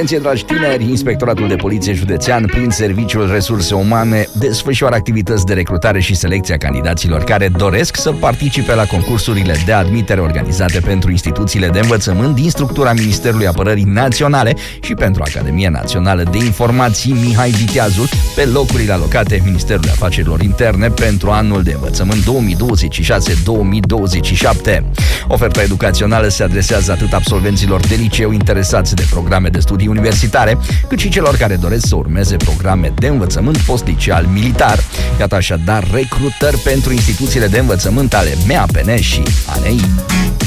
Atenție, dragi tineri! Inspectoratul de Poliție Județean, prin Serviciul Resurse Umane, desfășoară activități de recrutare și selecție a candidaților care doresc să participe la concursurile de admitere organizate pentru instituțiile de învățământ din structura Ministerului Apărării Naționale și pentru Academia Națională de Informații Mihai Viteazul, pe locurile alocate Ministerului Afacerilor Interne pentru anul de învățământ 2026-2027. Oferta educațională se adresează atât absolvenților de liceu interesați de programe de studii universitare, cât și celor care doresc să urmeze programe de învățământ post-liceal militar. Iată așadar recrutări pentru instituțiile de învățământ ale MAPN și ANI.